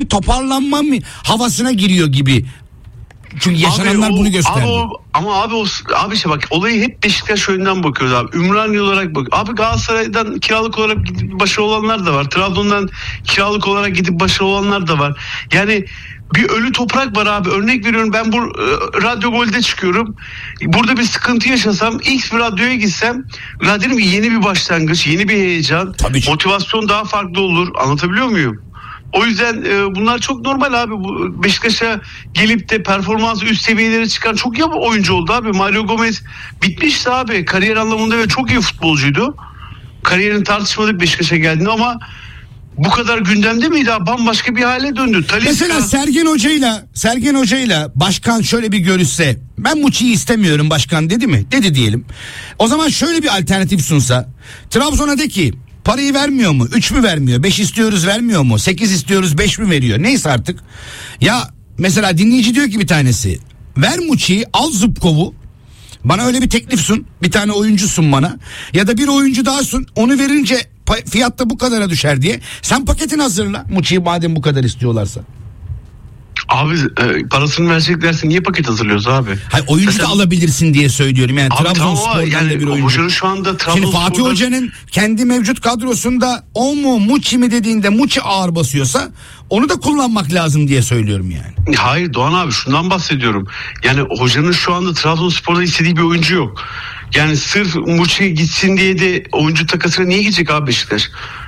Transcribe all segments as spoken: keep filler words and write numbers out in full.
bir toparlanma mı havasına giriyor gibi. Çünkü yaşananlar abi, o, bunu gösterdi. Abi o, ama abi o, abi işte bak olayı hep Beşiktaş yönünden bakıyoruz abi. Ümraniye olarak bak. Abi Galatasaray'dan kiralık olarak gidip başarılı olanlar da var. Trabzon'dan kiralık olarak gidip başarılı olanlar da var. Yani bir ölü toprak var abi. Örnek veriyorum, ben bu e, Radyo Gol'de çıkıyorum. Burada bir sıkıntı yaşasam, X bir radyoya gitsem, ya dedim ki yeni bir başlangıç, yeni bir heyecan, motivasyon daha farklı olur. Anlatabiliyor muyum? O yüzden e, bunlar çok normal abi. Bu Beşiktaş'a gelip de performansı üst seviyelere çıkan çok iyi oyuncu oldu abi. Mario Gomez bitmişti abi. Kariyer anlamında ve çok iyi futbolcuydu. Kariyerini tartışmadık Beşiktaş'a geldiğinde ama bu kadar gündemde miydi abi? Bambaşka bir hale döndü. Talisca... Mesela Sergen Hoca'yla Sergen Hoca'yla başkan şöyle bir görüşse, ben Muçi'yi istemiyorum başkan dedi mi? Dedi diyelim. O zaman şöyle bir alternatif sunsa, Trabzon'a de ki parayı vermiyor mu? üç mü vermiyor? beş istiyoruz vermiyor mu? sekiz istiyoruz beş mi veriyor? Neyse artık. Ya mesela dinleyici diyor ki bir tanesi, ver Muçi'yi, al Zubkov'u. Bana öyle bir teklif sun. Bir tane oyuncu sun bana. Ya da bir oyuncu daha sun. Onu verince fiyat da bu kadara düşer diye. Sen paketini hazırla. Muçi'yi madem bu kadar istiyorlarsa. Abi e, parasını vereceklerse niye paket hazırlıyoruz abi? Hayır, oyuncu Zaten... da alabilirsin diye söylüyorum. Yani Trabzonspor'dan yani, da bir oyuncu. Şu anda Şimdi Fatih Hoca'nın kendi mevcut kadrosunda o mu Muçi mi dediğinde Muçi ağır basıyorsa onu da kullanmak lazım diye söylüyorum yani. Hayır Doğan abi, şundan bahsediyorum. Yani hocanın şu anda Trabzonspor'da istediği bir oyuncu yok. Yani sırf Muçi gitsin diye de oyuncu takasına niye gidecek abi Beşiktaş?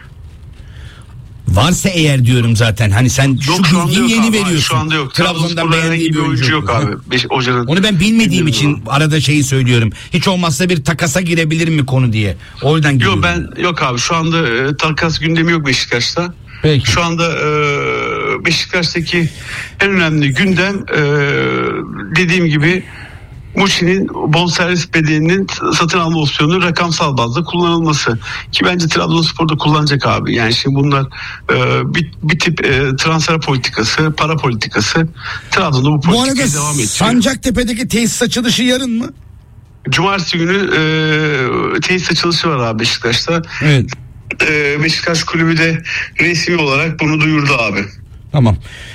Varsa eğer diyorum zaten, hani sen yok, şu bilgiyi yeni abi, veriyorsun. Şu anda yok. Trabzon'dan beğendiği bir oyuncu yok abi. Beş, hocanın Onu ben bilmediğim için arada şeyi söylüyorum. Hiç olmazsa bir takasa girebilir mi konu diye. Oradan Yok ben yok abi şu anda e, takas gündemi yok Beşiktaş'ta. Peki. Şu anda e, Beşiktaş'taki en önemli gündem e, dediğim gibi Muçi'nin bonservis bedelinin satın alma opsiyonu rakamsal bazda kullanılması, ki bence Trabzonspor'da kullanacak abi. Yani şimdi bunlar e, bir, bir tip e, transfer politikası, para politikası. Trabzon'da bu politikaya bu devam ediyor. Sancaktepe'deki tesis açılışı yarın mı? Cumartesi günü e, tesis açılışı var abi Beşiktaş'ta. Evet. E, Beşiktaş kulübü de resmi olarak bunu duyurdu abi. Tamam.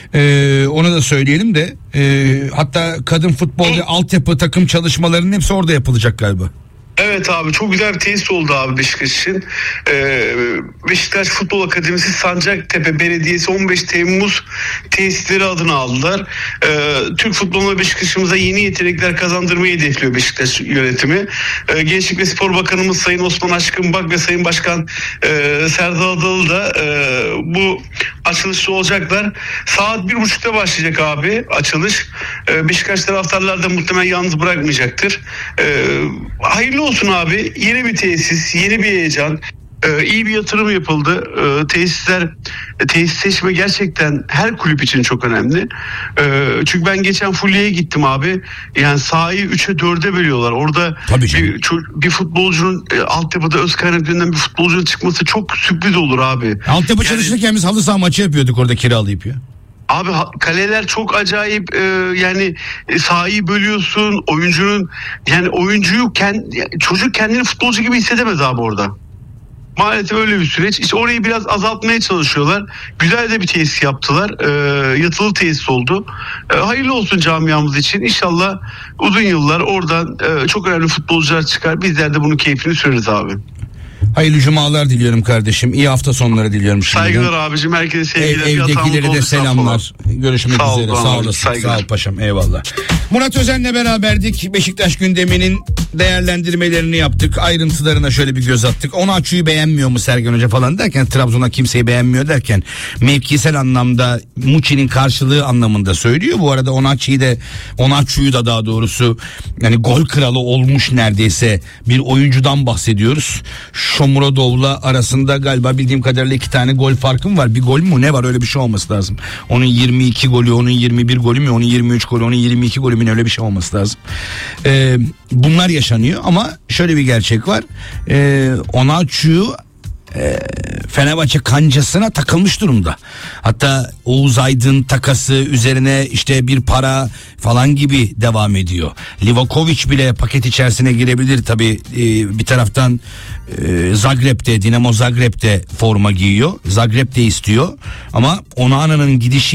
Ee, onu da söyleyelim de e, hatta kadın futbol ve altyapı takım çalışmalarının hepsi orada yapılacak galiba. Evet abi, çok güzel bir tesis oldu abi Beşiktaş için. Ee, Beşiktaş Futbol Akademisi Sancaktepe Belediyesi on beş Temmuz tesisleri adını aldılar. Ee, Türk futboluna, Beşiktaş'ımıza yeni yetenekler kazandırmayı hedefliyor Beşiktaş yönetimi. Ee, Gençlik ve Spor Bakanımız Sayın Osman Aşkınbak ve Sayın Başkan e, Serdar Adalı da e, bu açılışta olacaklar. Saat bir buçukta başlayacak abi açılış. Ee, Beşiktaş taraftarlar da muhtemelen yalnız bırakmayacaktır. Ee, hayırlı olsun abi. Yeni bir tesis, yeni bir heyecan. Ee, iyi bir yatırım yapıldı. Ee, tesisler, tesis seçme gerçekten her kulüp için çok önemli. Ee, çünkü ben geçen Fulya'ya gittim abi. Yani sahayı üçe dörde bölüyorlar. Orada bir, bir futbolcunun e, altyapıda öz kaynaklarından bir futbolcunun çıkması çok sürpriz olur abi. Altyapı yani, çalışırken biz halı saha maçı yapıyorduk orada kiralayıp ya. Abi kaleler çok acayip, e, yani e, sahayı bölüyorsun, oyuncunun yani oyuncuyu kend, çocuk kendini futbolcu gibi hissedemez abi orada. Maalesef öyle bir süreç. İşte orayı biraz azaltmaya çalışıyorlar. Güzel de bir tesis yaptılar. E, yatılı tesis oldu. E, hayırlı olsun camiamız için. İnşallah uzun yıllar oradan e, çok önemli futbolcular çıkar. Bizler de bunun keyfini süreriz abi. Hayırlı cumalar diliyorum kardeşim. İyi hafta sonları diliyorum şimdiden. Saygılar abicim. Herkese sevgiler. Ev, evdekilere de selamlar. Görüşmek sağ üzere. Ol, sağ olasın. saygılar. Sağ ol paşam. Eyvallah. Murat Özen'le beraberdik. Beşiktaş gündeminin değerlendirmelerini yaptık. Ayrıntılarına şöyle bir göz attık. Onaçu'yu beğenmiyor mu Sergen Hoca falan derken, Trabzon'a kimseyi beğenmiyor derken, mevkisel anlamda Muçi'nin karşılığı anlamında söylüyor. Bu arada Onaçu'yu da Onaçu'yu da daha doğrusu yani gol kralı olmuş neredeyse bir oyuncudan bahsediyoruz. Shomurodov'la arasında galiba bildiğim kadarıyla iki tane gol farkım var. Bir gol mü ne var, öyle bir şey olması lazım. Onun yirmi iki golü, onun yirmi bir golü mü, onun yirmi üç golü, onun yirmi iki golü mü, öyle bir şey olması lazım. Ee, bunlar yaşanıyor ama şöyle bir gerçek var. Ee, Onaçu'yu e, Fenerbahçe kancasına takılmış durumda. Hatta Oğuz Aydın takası üzerine işte bir para falan gibi devam ediyor. Livakovic bile paket içerisine girebilir tabii. E, bir taraftan e, Zagreb'de, Dinamo Zagreb'de forma giyiyor. Zagreb de istiyor ama Onana'nın gidişi